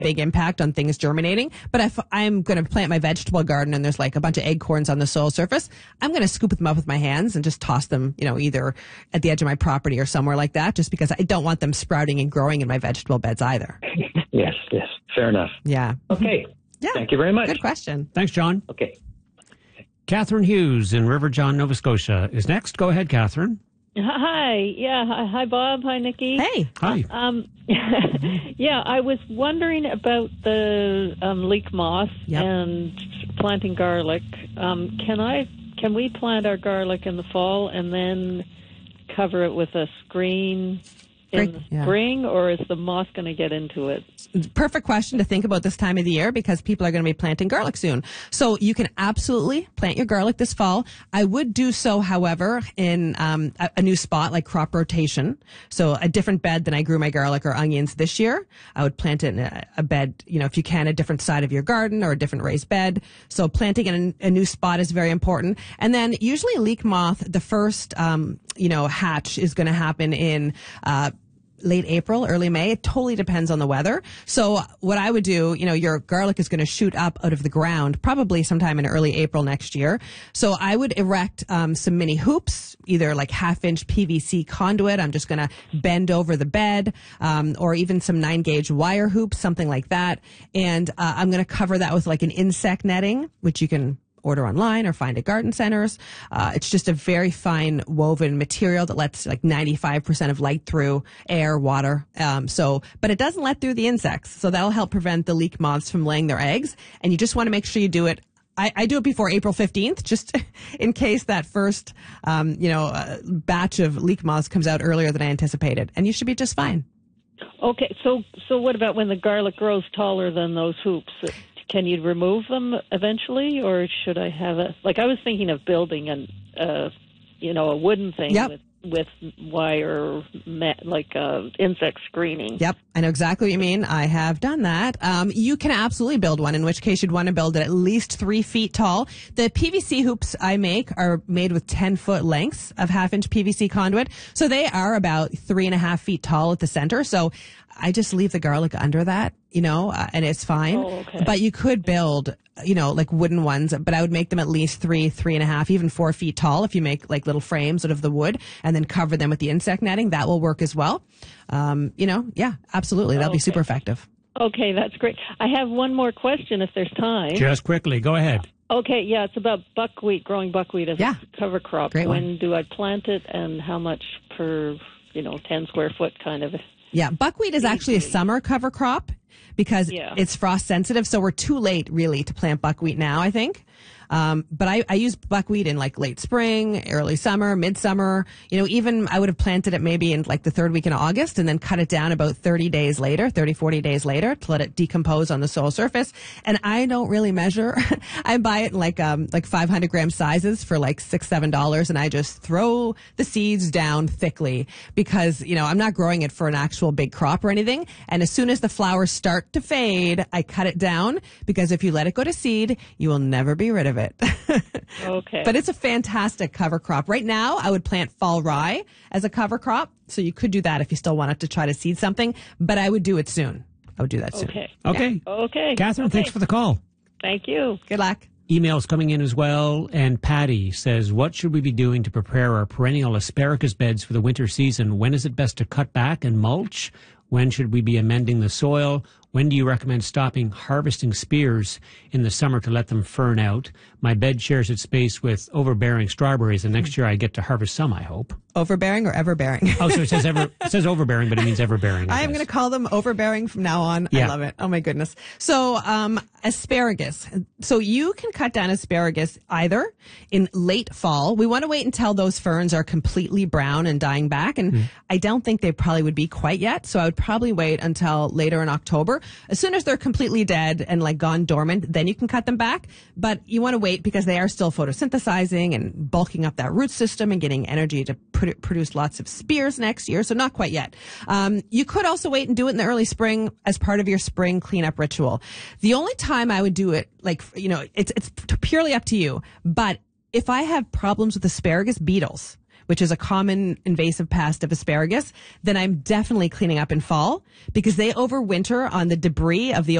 big impact on things germinating. But if I'm going to plant my vegetable garden and there's like a bunch of acorns on the soil surface, I'm going to scoop them up with my hands and just toss them, either at the edge of my property or somewhere like that, just because I don't want them sprouting and growing in my vegetable beds either. Yes. Fair enough. Yeah. Okay. Yeah. Thank you very much. Good question. Thanks, John. Okay. Catherine Hughes in River John, Nova Scotia is next. Go ahead, Catherine. Hi. Yeah. Hi, Bob. Hi, Nikki. Hey. Hi. Yeah, I was wondering about the leek moth and planting garlic. Can we plant our garlic in the fall and then cover it with a screen in the spring, or is the moth going to get into it? Perfect question to think about this time of the year because people are going to be planting garlic soon. So you can absolutely plant your garlic this fall. I would do so, however, in a new spot like crop rotation. So a different bed than I grew my garlic or onions this year. I would plant it in a bed, if you can, a different side of your garden or a different raised bed. So planting in a new spot is very important. And then usually leek moth, the first, hatch is going to happen in late April, early May. It totally depends on the weather. So what I would do, your garlic is going to shoot up out of the ground probably sometime in early April next year. So I would erect some mini hoops, either like 1/2-inch PVC conduit. I'm just going to bend over the bed, or even some 9-gauge wire hoops, something like that. And I'm going to cover that with like an insect netting, which you can order online or find at garden centers. It's just a very fine woven material that lets like 95% of light through air, water. But it doesn't let through the insects. So that'll help prevent the leek moths from laying their eggs. And you just want to make sure you do it. I do it before April 15th, just in case that first, batch of leek moths comes out earlier than I anticipated. And you should be just fine. Okay. So what about when the garlic grows taller than those hoops? Can you remove them eventually, or should I have I was thinking of building a wooden thing with wire, insect screening. Yep, I know exactly what you mean. I have done that. You can absolutely build one, in which case you'd want to build it at least 3 feet tall. The PVC hoops I make are made with 10-foot lengths of 1/2-inch PVC conduit, so they are about 3.5 feet tall at the center. So I just leave the garlic under that, and it's fine. Oh, okay. But you could build, like wooden ones, but I would make them at least 3.5, even 4 feet tall if you make like little frames out of the wood and then cover them with the insect netting. That will work as well. Yeah, absolutely. That'll be super effective. Okay, that's great. I have one more question if there's time. Just quickly, go ahead. Okay, yeah, it's about buckwheat, growing buckwheat as a cover crop. Great when one. do I plant it and how much per, 10 square foot kind of? Yeah, buckwheat is actually a summer cover crop because it's frost sensitive. So we're too late really to plant buckwheat now, I think. But I use buckwheat in like late spring, early summer, midsummer. Even I would have planted it maybe in like the 3rd week in August and then cut it down about 40 days later to let it decompose on the soil surface. And I don't really measure. I buy it in like 500 gram sizes for like $6, $7. And I just throw the seeds down thickly because, I'm not growing it for an actual big crop or anything. And as soon as the flowers start to fade, I cut it down because if you let it go to seed, you will never be rid of it. Okay. But it's a fantastic cover crop. Right now, I would plant fall rye as a cover crop. So you could do that if you still wanted to try to seed something, but I would do it soon. I would do that soon. Okay. Yeah. Okay. Catherine, thanks for the call. Thank you. Good luck. Emails coming in as well. And Patty says, what should we be doing to prepare our perennial asparagus beds for the winter season? When is it best to cut back and mulch? When should we be amending the soil? When do you recommend stopping harvesting spears in the summer to let them fern out? My bed shares its space with overbearing strawberries, and next year I get to harvest some, I hope. Overbearing or everbearing? Oh, so it says overbearing, but it means everbearing. I am going to call them overbearing from now on. Yeah. I love it. Oh my goodness. So, asparagus. So you can cut down asparagus either in late fall. We want to wait until those ferns are completely brown and dying back. And I don't think they probably would be quite yet. So I would probably wait until later in October. As soon as they're completely dead and like gone dormant, then you can cut them back. But you want to wait because they are still photosynthesizing and bulking up that root system and getting energy to produce lots of spears next year. So not quite yet. You could also wait and do it in the early spring as part of your spring cleanup ritual. The only time I would do it, it's purely up to you. But if I have problems with asparagus beetles, which is a common invasive pest of asparagus, then I'm definitely cleaning up in fall because they overwinter on the debris of the